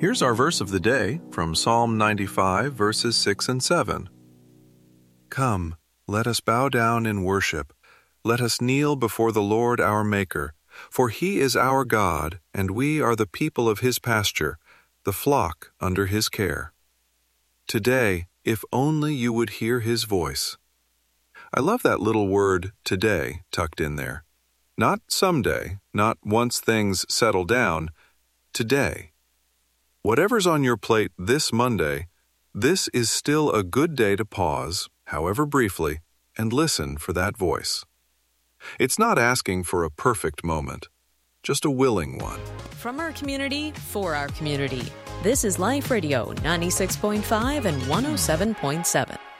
Here's our verse of the day from Psalm 95, verses 6 and 7. Come, let us bow down in worship. Let us kneel before the Lord our Maker. For He is our God, and we are the people of His pasture, the flock under His care. Today, if only you would hear His voice. I love that little word, today, tucked in there. Not someday, not once things settle down. Today. Whatever's on your plate this Monday, this is still a good day to pause, however briefly, and listen for that voice. It's not asking for a perfect moment, just a willing one. From our community, for our community. This is Life Radio 96.5 and 107.7.